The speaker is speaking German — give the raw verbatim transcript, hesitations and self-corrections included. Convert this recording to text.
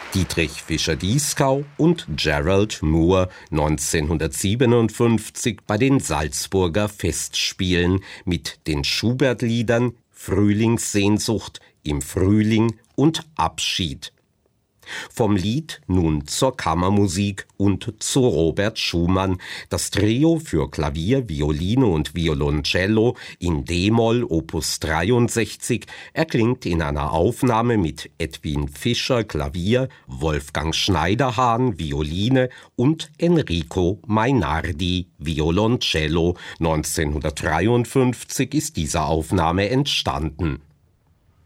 Dietrich Fischer-Dieskau und Gerald Moore neunzehnhundertsiebenundfünfzig bei den Salzburger Festspielen mit den Schubert-Liedern Frühlingssehnsucht, Im Frühling und Abschied. Vom Lied nun zur Kammermusik und zu Robert Schumann. Das Trio für Klavier, Violine und Violoncello in d-Moll Opus dreiundsechzig erklingt in einer Aufnahme mit Edwin Fischer Klavier, Wolfgang Schneiderhahn Violine und Enrico Mainardi Violoncello. neunzehnhundertdreiundfünfzig ist diese Aufnahme entstanden.